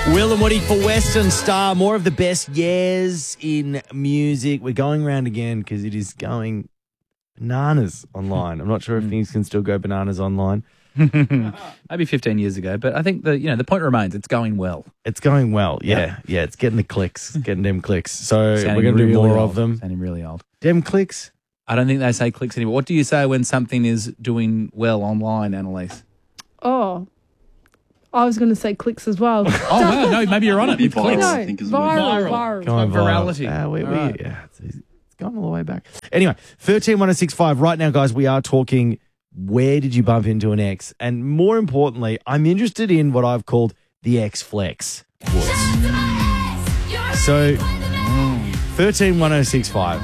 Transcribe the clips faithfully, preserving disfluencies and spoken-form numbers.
Will and Woody for Western Star. More of the best years in music. We're going around again because it is going bananas online. I'm not sure if things can still go bananas online. Maybe fifteen years ago, but I think the you know the point remains it's going well. It's going well. Yeah, yeah. yeah it's getting the clicks, getting them clicks. So Sounding we're going to do really more old. of them. Sounding really old. Dem clicks. I don't think they say clicks anymore. What do you say when something is doing well online, Annalise? Oh, I was going to say clicks as well. Oh, wow, no, maybe you're on it. It's clicks. No, I think is viral, viral. viral. Going virality. Uh, we, we, right. yeah, it's, it's gone all the way back. Anyway, thirteen one oh six five. Right now, guys, we are talking where did you bump into an ex? And more importantly, I'm interested in what I've called the ex flex. So, thirteen one oh six five.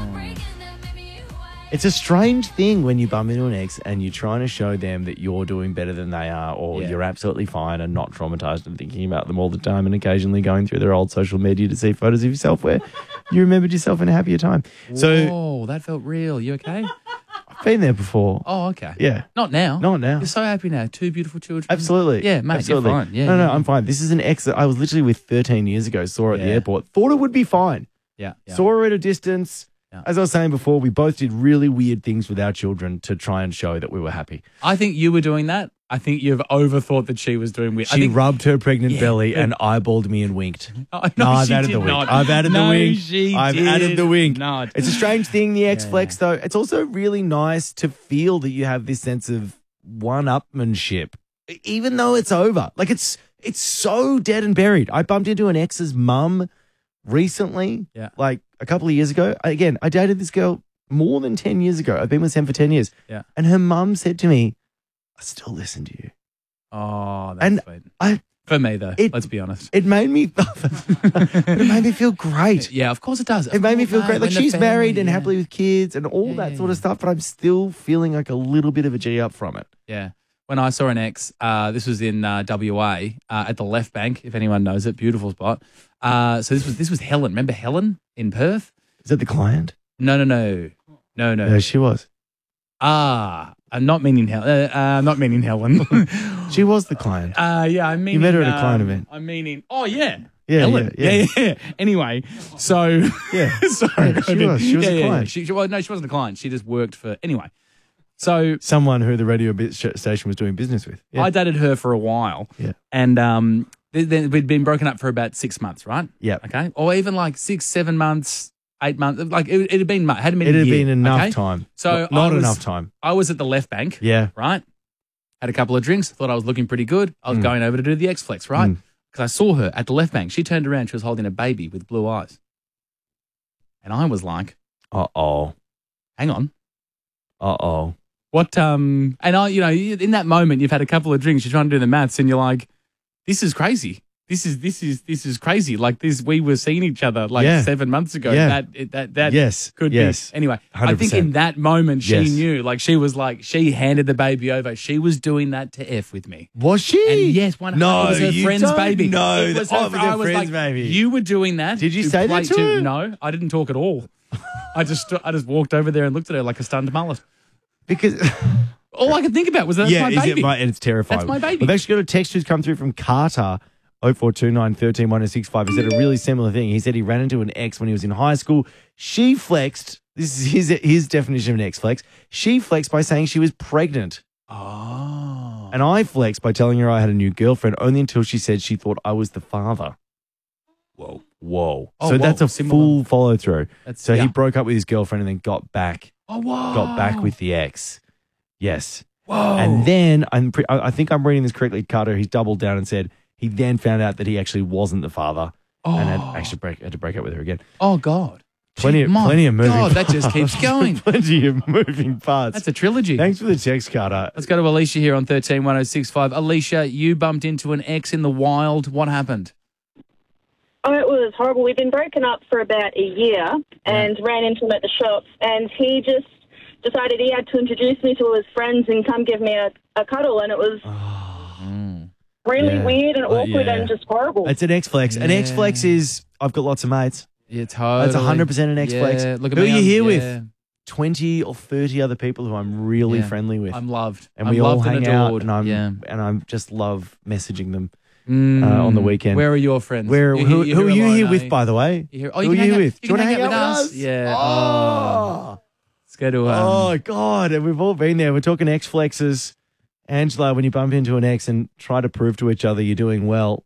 It's a strange thing when you bump into an ex and you're trying to show them that you're doing better than they are, or Yeah. you're absolutely fine and not traumatized and thinking about them all the time, and occasionally going through their old social media to see photos of yourself where you remembered yourself in a happier time. So, Whoa, that felt real. You okay? I've been there before. Oh, okay. Yeah. Not now. Not now. You're so happy now. Two beautiful children. Absolutely. Yeah, mate, Absolutely. you're fine. Yeah, no, no, yeah. I'm fine. This is an ex that I was literally with thirteen years ago, saw her at the Yeah. airport, thought it would be fine. Yeah. yeah. Saw her at a distance. Yeah. As I was saying before, we both did really weird things with our children to try and show that we were happy. I think you were doing that. I think you've overthought that she was doing weird. I She think, rubbed her pregnant Yeah, belly but- and eyeballed me and winked. Oh, No, no, I've she added did the wink. not. I've added the no, wink. She I've did added the wink. Not. It's a strange thing, the X Yeah, Flex, yeah. though. It's also really nice to feel that you have this sense of one-upmanship, even though it's over. Like, it's it's so dead and buried. I bumped into an ex's mum recently, Yeah. like a couple of years ago. Again, I dated this girl more than ten years ago. I've been with Sam for ten years. Yeah. And her mum said to me, I still listen to you. Oh, that's And sweet. I, For me, though, It- let's be honest. it made me, but it made me feel great. Yeah, of course it does. It made me feel great. Like, she's married and happily with. with kids and all Yeah, that yeah, sort of yeah. stuff, but I'm still feeling like a little bit of a G up from it. Yeah. When I saw an ex, uh, this was in uh, W A uh, at the Left Bank, if anyone knows it, beautiful spot. Uh, so this was this was Helen. Remember Helen in Perth? Is that the client? No, no, no, no, no. No, she was. Ah, I'm not meaning Helen. Uh, uh, not meaning Helen. She was the client. Uh, yeah, I mean. met her at a client event. I'm meaning. Oh yeah. Yeah, Helen. yeah, yeah. yeah, Anyway, so Yeah. sorry, Yeah, she I didn't- was. She was yeah, a yeah, client. yeah. She, she, well, no, she wasn't a client. She just worked for. Anyway, so Someone who the radio bit sh- station was doing business with. Yeah. I dated her for a while. Yeah. And um, th- then we'd been broken up for about six months, right? Yeah. Okay. Or even like six, seven months, eight months. Like it, it had been, mu- hadn't been. It a had year, been enough okay? time. So Not, not I was- enough time. I was at the Left Bank. Yeah. Right. Had a couple of drinks. Thought I was looking pretty good. I was Mm. going over to do the X Flex, right? Mm. Because I saw her at the Left Bank. She turned around. She was holding a baby with blue eyes. And I was like, Uh-oh. hang on. Uh-oh. What, um, and I, you know, in that moment, you've had a couple of drinks, you're trying to do the maths, and you're like, this is crazy. This is, this is, this is crazy. Like this, we were seeing each other like Yeah. seven months ago. Yeah. That, it- that, that Yes. could Yes. be. Anyway, I one hundred think percent. in that moment, she Yes. knew, like she was like, she handed the baby over. She was doing that to F with me. Was she? And yes, one No, it was her you friend's don't baby. know it was that- her, oh, it was I her was friend's like, baby. you were doing that. Did you to say play that to her? No, I didn't talk at all. I just, I just walked over there and looked at her like a stunned mullet. Because... All I could think about was that's yeah, my is baby. it my, and it's terrifying. That's my baby. We've actually got a text who's come through from Carter, oh four two nine, one three one oh six five. He said a really similar thing. He said he ran into an ex when he was in high school. She flexed. This is his, his definition of an ex flex. She flexed by saying she was pregnant. Oh. And I flexed by telling her I had a new girlfriend only until she said she thought I was the father. Whoa. Whoa. Oh, so whoa, that's a similar. full follow through. That's- So yeah. he broke up with his girlfriend and then got back, Oh, wow. got back with the ex. Yes. Whoa. And then I'm pre- I I think I'm reading this correctly, Carter. He's doubled down and said he then found out that he actually wasn't the father oh. and had actually break, had to break up with her again. Oh, God. Plenty, of, My plenty of moving. God, that parts. just keeps going. Plenty of moving parts. That's a trilogy. Thanks for the text, Carter. Let's go to Alicia here on thirteen one oh six five. Alicia, you bumped into an ex in the wild. What happened? Oh, it was horrible. We'd been broken up for about a year and ran into him at the shops, and he just decided he had to introduce me to his friends and come give me a, a cuddle, and it was really Yeah. weird and Oh, awkward yeah. and just horrible. It's an X flex. An X flex is I've got lots of mates. Yeah, totally. That's one hundred percent an X flex. Yeah, look at Who me, are you I'm- here yeah. with? twenty or thirty other people who I'm really Yeah. friendly with. I'm loved. and I'm we all loved hang and out adored. and I'm yeah. and I'm just love messaging them. Mm. uh, on the weekend. Where are your friends? Where You- who, you- who are you're you alone, here are with, you? by the way? You hear- Oh, Who you are can you hang out- with? you Do you can want to hang hang out out with with us? us? Yeah. Oh. Let's go to. Um, Oh, God. And we've all been there. We're talking ex flexes. Angela, when you bump into an ex and try to prove to each other you're doing well.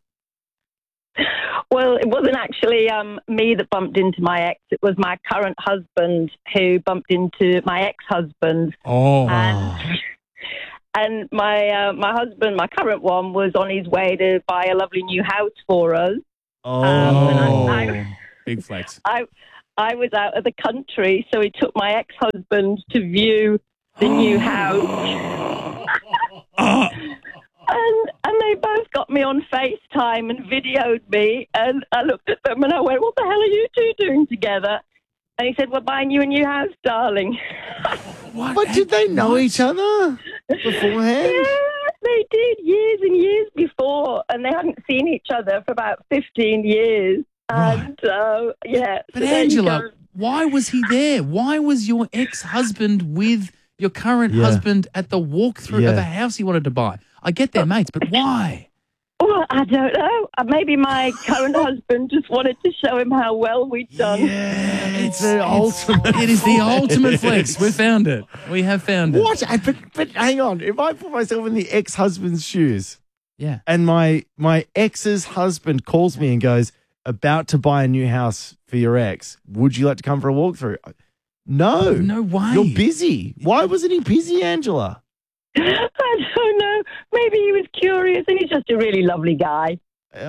Well, it wasn't actually um, me that bumped into my ex. It was my current husband who bumped into my ex-husband. oh. And, and my uh, my husband, my current one, was on his way to buy a lovely new house for us. Oh. Um, and oh. I, I, Big flex. I, I was out of the country, so he took my ex-husband to view the new house. Oh. And and they both got me on FaceTime and videoed me. And I looked at them and I went, what the hell are you two doing together? And he said, we're buying you a new house, darling. What? But did they know What? each other beforehand? Yeah, they did years and years before. And they hadn't seen each other for about fifteen years. And uh, yeah. But so there you Angela, go. why was he there? Why was your ex-husband with your current Yeah. husband at the walkthrough Yeah. of a house he wanted to buy? I get their mates, but why? Well, I don't know. Uh, Maybe my current husband just wanted to show him how well we'd done. Yeah, it's the ultimate. It is the ultimate flex. We found it. We have found it. What? I- But, but hang on. If I put myself in the ex-husband's shoes Yeah. and my my ex's husband calls me and goes, about to buy a new house for your ex, would you like to come for a walkthrough? No. No way. You're busy. Why wasn't he busy, Angela? I don't know. Maybe he was curious and he's just a really lovely guy.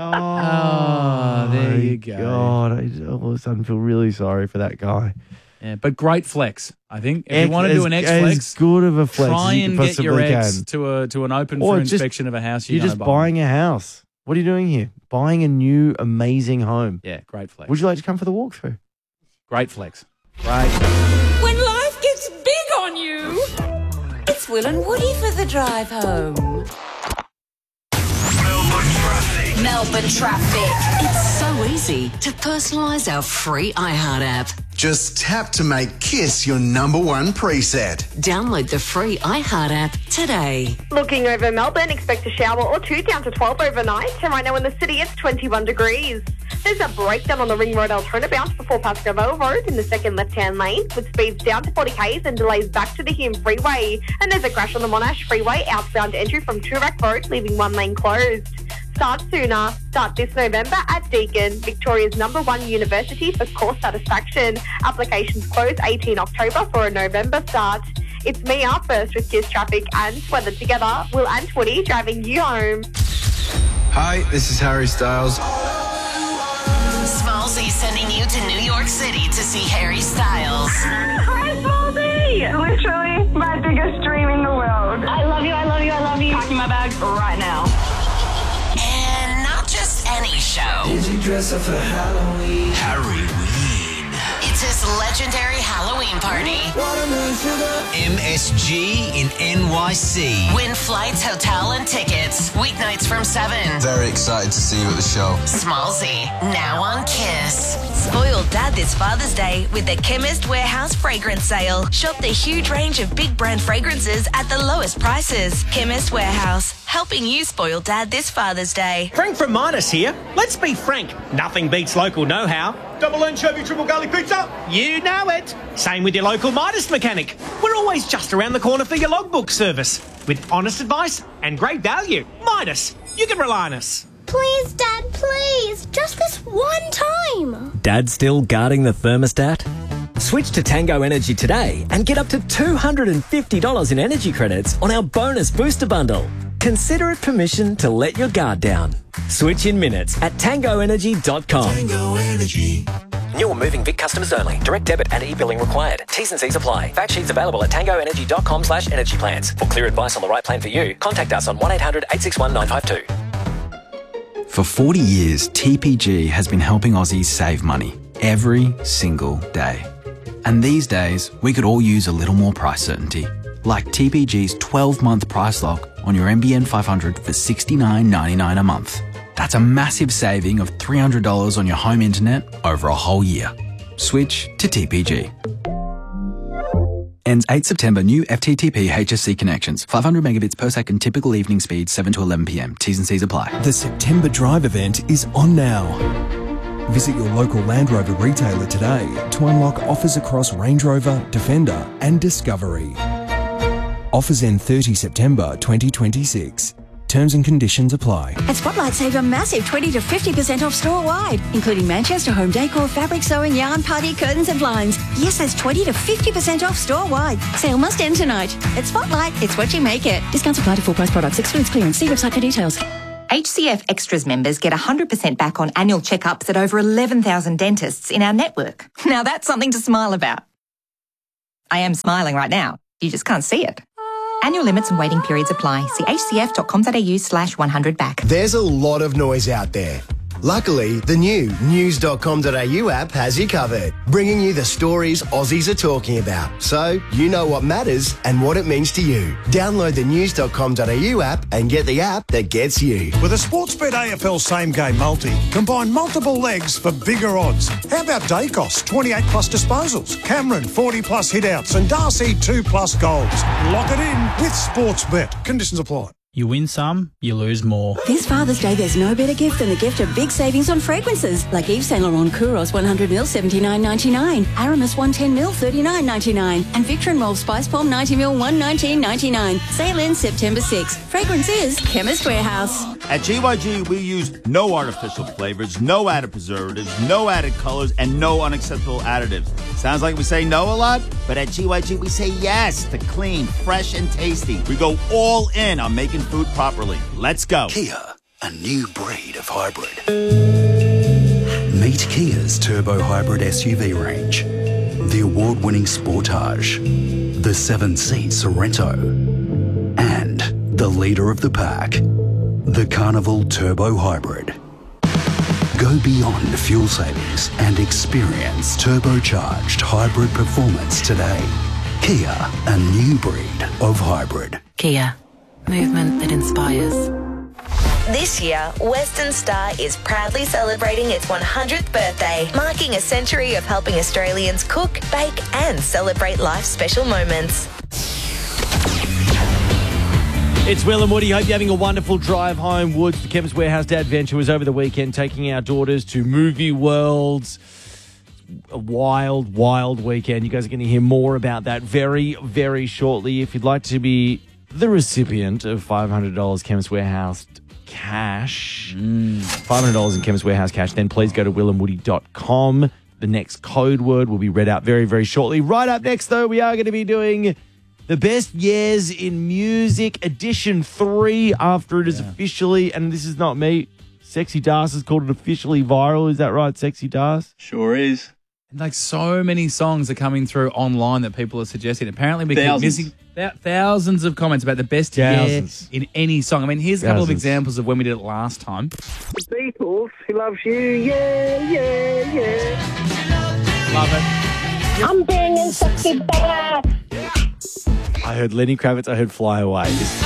Oh, there you my go. God, I all of a sudden feel really sorry for that guy. Yeah, but great flex, I think. If Ex- you want to as- do an X as flex, good of a flex try as you and can get your possibly ex can. to a to an open Or for just- inspection of a house. You're, You're just gonna buy. buying a house. What are you doing here? Buying a new amazing home. Yeah, great flex. Would you like to come for the walkthrough? Great flex. Right. When life gets big on you, it's Will and Woody for the drive home. Melbourne traffic. Melbourne traffic. It's so easy to personalise our free iHeart app. Just tap to make Kiss your number one preset. Download the free iHeart app today. Looking over Melbourne, expect a shower or two down to twelve overnight. And right now in the city, it's twenty-one degrees. There's a breakdown on the Ring Road Altona bounce before Pascoe Road in the second left-hand lane, with speeds down to forty k's and delays back to the Hume Freeway. And there's a crash on the Monash Freeway, outbound entry from Toorak Road, leaving one lane closed. Start sooner. Start this November at Deakin, Victoria's number one university for course satisfaction. Applications close eighteenth October for a November start. It's me up first with Kiss Traffic and Weather Together. Will and Woody driving you home. Hi, this is Harry Styles. Smallzy sending you to New York City to see Harry Styles. Hi, Smallzy! Literally my biggest dream in the world. I love you, I love you, I love you. Packing my bag right now. And not just any show. Did you dress up for Halloween? Halloween. It's his legendary Halloween party. Watermelon sugar. M S G in N Y C. Win flights, hotel, and tickets. Weeknights from seven. Very excited to see you at the show. Smallzy, now on Kiss. Spoil Dad this Father's Day with the Chemist Warehouse fragrance sale. Shop the huge range of big brand fragrances at the lowest prices. Chemist Warehouse, helping you spoil Dad this Father's Day. Frank from Midas here. Let's be frank, nothing beats local know-how. Double anchovy, triple garlic pizza. You know it. Same with your local Midas mechanic. We're always just around the corner for your logbook service. With honest advice and great value. Midas, you can rely on us. Please, Dad, please. Just this one time. Dad still guarding the thermostat? Switch to Tango Energy today and get up to two hundred fifty dollars in energy credits on our bonus booster bundle. Consider it permission to let your guard down. Switch in minutes at tango energy dot com. Tango Energy. New or moving Vic customers only. Direct debit and e-billing required. T's and C's apply. Fact sheets available at tango energy dot com slash energy plans. For clear advice on the right plan for you, contact us on one eight hundred eight six one nine five two. For forty years, T P G has been helping Aussies save money every single day. And these days, we could all use a little more price certainty. Like T P G's twelve-month price lock on your M B N five hundred for sixty-nine ninety-nine a month. That's a massive saving of three hundred dollars on your home internet over a whole year. Switch to T P G. Ends eighth September. New F T T P H S C connections. five hundred megabits per second typical evening speed, seven to eleven p m. T's and C's apply. The September Drive event is on now. Visit your local Land Rover retailer today to unlock offers across Range Rover, Defender and Discovery. Offers end thirtieth September twenty twenty-six. Terms and conditions apply. At Spotlight, save a massive twenty to fifty percent off store-wide, including Manchester home decor, fabric sewing, yarn, party, curtains and blinds. Yes, that's twenty to fifty percent off store-wide. Sale must end tonight. At Spotlight, it's what you make it. Discounts apply to full price products. Excludes clearance. See website for details. H C F Extras members get one hundred percent back on annual checkups at over eleven thousand dentists in our network. Now that's something to smile about. I am smiling right now. You just can't see it. Annual limits and waiting periods apply. See hcf.com.au slash 100 back. There's a lot of noise out there. Luckily, the new news dot com dot a u app has you covered, bringing you the stories Aussies are talking about, so you know what matters and what it means to you. Download the news dot com dot a u app and get the app that gets you. With a Sportsbet A F L Same Game Multi, combine multiple legs for bigger odds. How about Dacos, twenty-eight plus disposals, Cameron, forty plus hitouts, and Darcy, two plus goals. Lock it in with Sportsbet. Conditions apply. You win some, you lose more. This Father's Day, there's no better gift than the gift of big savings on fragrances. Like Yves Saint Laurent Kouros one hundred milliliters, seventy-nine ninety-nine. Aramis one hundred ten milliliters, thirty-nine ninety-nine. And Victor Rolf Spice Palm ninety milliliters, one nineteen ninety-nine. Sale ends September sixth. Fragrance is Chemist Warehouse. At G Y G, we use no artificial flavors, no added preservatives, no added colors, and no unacceptable additives. Sounds like we say no a lot, but at G Y G, we say yes to clean, fresh, and tasty. We go all in on making food properly. Let's go. Kia, a new breed of hybrid. Meet Kia's turbo hybrid S U V range. The award-winning Sportage, the seven-seat Sorento, and the leader of the pack, the Carnival Turbo Hybrid. Go beyond fuel savings and experience turbocharged hybrid performance today. Kia, a new breed of hybrid. Kia, movement that inspires. This year, Western Star is proudly celebrating its one hundredth birthday, marking a century of helping Australians cook, bake and celebrate life's special moments. It's Will and Woody. Hope you're having a wonderful drive home. Woods, the Chemist Warehouse Day Adventure was over the weekend, taking our daughters to movie worlds. A wild, wild weekend. You guys are going to hear more about that very, very shortly. If you'd like to be the recipient of five hundred dollars Chemist Warehouse cash, mm. five hundred dollars in Chemist Warehouse cash, then please go to will and woody dot com. The next code word will be read out very, very shortly. Right up next, though, we are going to be doing the best years in music, edition three, after it is yeah. officially, and this is not me, Sexy Das has called it officially viral. Is that right, Sexy Das? Sure is. And like so many songs are coming through online that people are suggesting. Apparently we keep missing th- thousands of comments about the best thousands. year in any song. I mean, here's a thousands. couple of examples of when we did it last time. The Beatles, He Loves You, yeah, yeah, yeah. Love it. I'm bringing sexy back. I heard Lenny Kravitz, I heard Fly Away. This